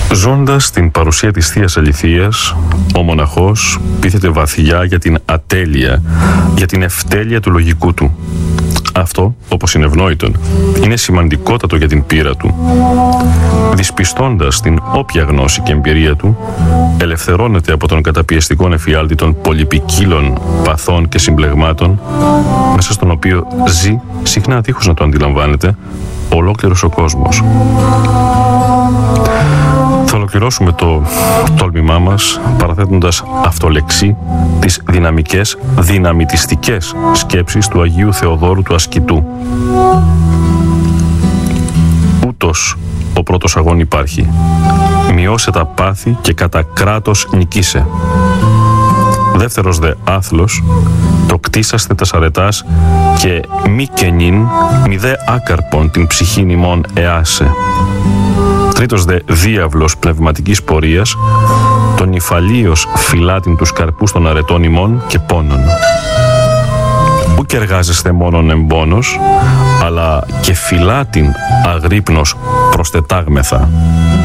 Ζώντας την παρουσία της Θείας Αληθείας, ο μοναχός πείθεται βαθιά για την ατέλεια, για την ευτέλεια του λογικού του. Αυτό, όπως είναι ευνόητον, είναι σημαντικότατο για την πείρα του. Δυσπιστώντας την όποια γνώση και εμπειρία του, ελευθερώνεται από τον καταπιεστικό εφιάλτη των πολυπικίλων παθών και συμπλεγμάτων, μέσα στον οποίο ζει, συχνά δίχως να το αντιλαμβάνεται, ολόκληρος ο κόσμος. Θα ολοκληρώσουμε το τόλμημά μας παραθέτοντας αυτολεξί τις δυναμικές, δυναμητιστικές σκέψεις του Αγίου Θεοδόρου του Ασκητού. Ούτως ο πρώτος αγών υπάρχει. Μειώσε τα πάθη και κατά κράτος νικήσε. Δεύτερος δε άθλος, το κτίσαστε τας αρετάς και μη κενήν, μη δε άκαρπον την ψυχήν ημών εάσε. Τρίτος δε διάβλος πνευματικής πορείας, τον υφαλίος φυλάτην τους καρπούς των αρετών ημών και πόνων. Ούκ εργάζεστε μόνον εμπόνος, αλλά και φυλάτην αγρύπνος προστετάγμεθα.